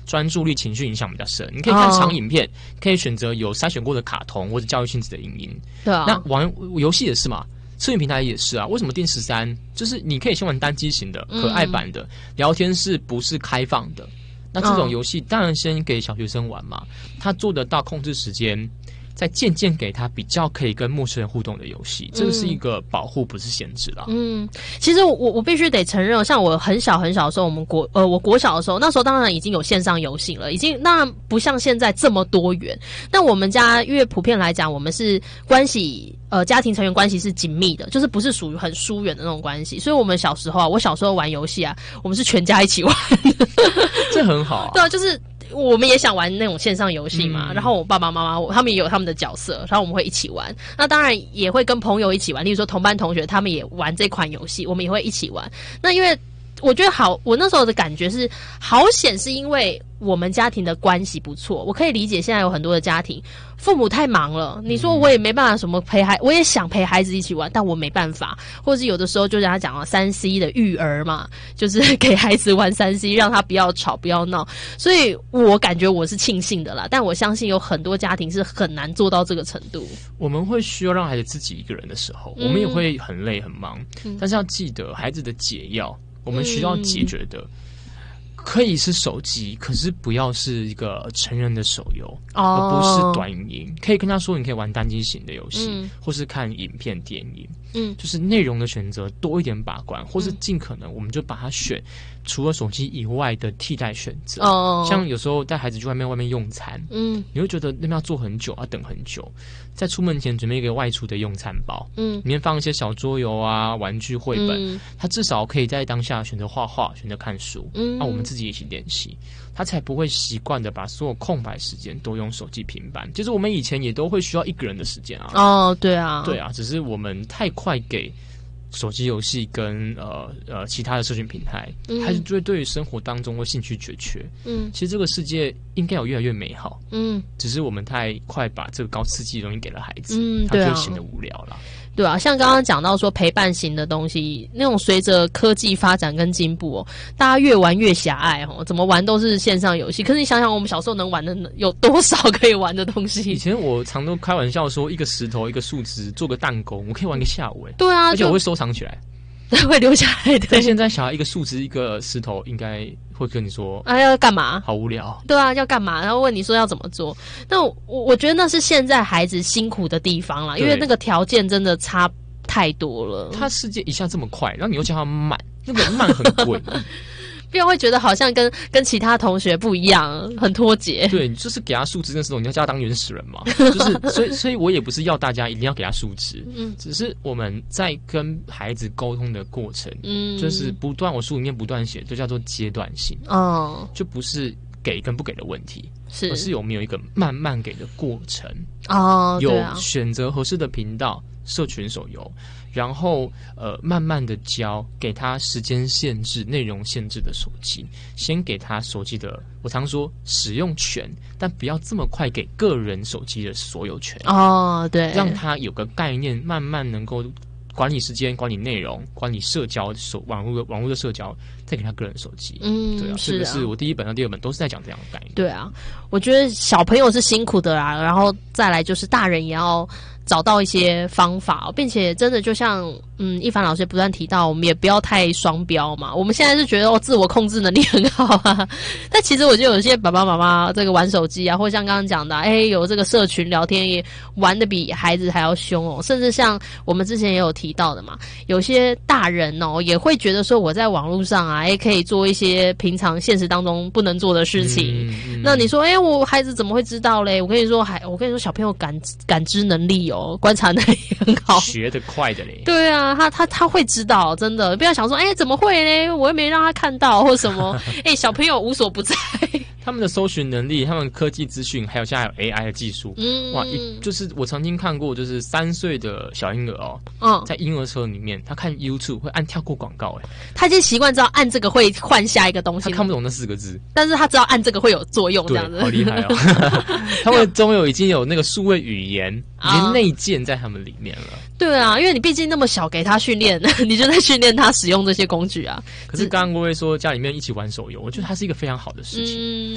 专注力、情绪影响比较深。你可以看长影片，可以选择有筛选过的卡通或者教育性质的影音。 对啊， 那玩游戏也是嘛。社群平台也是啊，为什么电13就是你可以先玩单机型的、可爱版的，聊天室不是开放的？那这种游戏当然先给小学生玩嘛，他做得到控制时间，再渐渐给他比较可以跟陌生人互动的游戏，这个是一个保护，不是限制啦。 其实我必须得承认，像我很小很小的时候，我国小的时候，那时候当然已经有线上游戏了，已经当然不像现在这么多元。但我们家因为普遍来讲，我们是关系家庭成员关系是紧密的，就是不是属于很疏远的那种关系，所以我们小时候啊，我小时候玩游戏啊，我们是全家一起玩， 这很好啊。 对啊，就是我们也想玩那种线上游戏嘛，然后我爸爸妈妈他们也有他们的角色，然后我们会一起玩。那当然也会跟朋友一起玩，例如说同班同学他们也玩这款游戏，我们也会一起玩。那因为我觉得好，我那时候的感觉是好险，是因为我们家庭的关系不错。我可以理解现在有很多的家庭，父母太忙了，你说我也没办法什么我也想陪孩子一起玩，但我没办法。或者是有的时候就人家讲了3C 的育儿嘛，就是给孩子玩3C，让他不要吵不要闹。所以我感觉我是庆幸的啦，但我相信有很多家庭是很难做到这个程度。 我们会需要让孩子自己一个人的时候，我们也会很累很忙，但是要记得孩子的解药。我们需要解决的，可以是手机，可是不要是一个成人的手游，而不是短影音。可以跟他说，你可以玩单机型的游戏，或是看影片、电影，就是内容的选择多一点把关，或是尽可能我们就把它选除了手机以外的替代选择。像有时候带孩子去外面用餐，你会觉得那边要坐很久，要等很久，在出门前准备一个外出的用餐包，里面放一些小桌游啊、玩具、绘本，他至少可以在当下选择画画、选择看书，那我们自己一起练习，他才不会习惯的把所有空白时间都用手机、平板。就是我们以前也都会需要一个人的时间啊。 对啊， 只是我们太快给手机游戏跟其他的社群平台，孩子就会对于生活当中的兴趣缺缺。其实这个世界应该有越来越美好，只是我们太快把这个高刺激的东西给了孩子，他就会显得无聊了。 对啊，像刚刚讲到说陪伴型的东西，那种随着科技发展跟进步大家越玩越狭隘怎么玩都是线上游戏。可是你想想，我们小时候能玩的有多少可以玩的东西？ 以前我常都开玩笑说，一个石头一个树枝做个弹弓，我可以玩个下午。 对啊， 而且我会收藏起来。 会留下来的。 但现在小孩一个树枝一个石头，应该会跟你说要干嘛？ 好无聊。 对啊，要干嘛？然后问你说要怎么做。那我觉得那是现在孩子辛苦的地方啦，因为那个条件真的差太多了。 他世界一下这么快，然后你又叫他慢，那个慢很贵。 不然会觉得好像跟其他同学不一样，很脱节。 对，你就是给他树枝的时候，你要叫他当原始人嘛。就是所以我也不是要大家一定要给他树枝，只是我们在跟孩子沟通的过程，就是不断，我书里面不断写，就叫做阶段性，就不是给跟不给的问题，而是有没有一个慢慢给的过程。有选择合适的频道、社群手游。然后慢慢的教，给他时间限制、内容限制的手机，先给他手机的，我常说使用权，但不要这么快给个人手机的所有权。 对， 让他有个概念，慢慢能够管理时间、管理内容、管理社交、网络的社交，再给他个人手机。对啊，这个是我第一本和第二本都是在讲这样的概念。 对啊，我觉得小朋友是辛苦的啦，然后再来就是大人也要找到一些方法，并且真的就像一凡老师不断提到，我们也不要太双标嘛。我们现在是觉得自我控制能力很好啊，但其实我觉得有些爸爸妈妈这个玩手机啊，或像刚刚讲的，有这个社群聊天也玩得比孩子还要凶甚至像我们之前也有提到的嘛，有些大人也会觉得说我在网络上啊，可以做一些平常现实当中不能做的事情。那你说我孩子怎么会知道嘞？我跟你说小朋友感知能力观察能力很好， 学得快的嘞。 对啊，他会知道，真的不要想说怎么会嘞？我又没让他看到或什么。小朋友无所不在。 他们的搜寻能力，他们科技资讯，还有现在有 AI 的技术，就是我曾经看过，就是3岁的小婴儿在婴儿车里面，他看 YouTube 会按跳过广告， 他已经习惯知道按这个会换下一个东西， 他看不懂那4个字， 但是他知道按这个会有作用，这样子， 好厉害他们已经有那个数位语言，已经内建在他们里面了。 对啊，因为你毕竟那么小，给他训练，你就在训练他使用这些工具啊。 可是刚刚各位说家里面一起玩手游，我觉得它是一个非常好的事情。